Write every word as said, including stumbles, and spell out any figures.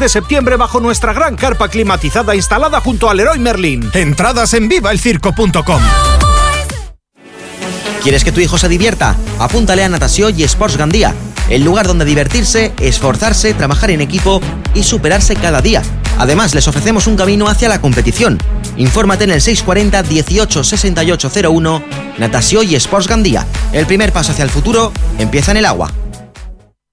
de septiembre bajo nuestra gran carpa climatizada instalada junto al Leroy Merlin. Entradas en viva el circo punto com. ¿Quieres que tu hijo se divierta? Apúntale a Natació y Esports Gandía, el lugar donde divertirse, esforzarse, trabajar en equipo y superarse cada día. Además, les ofrecemos un camino hacia la competición. Infórmate en el seis cuarenta dieciocho sesenta y ocho cero uno. Natació y Esports Gandía. El primer paso hacia el futuro empieza en el agua.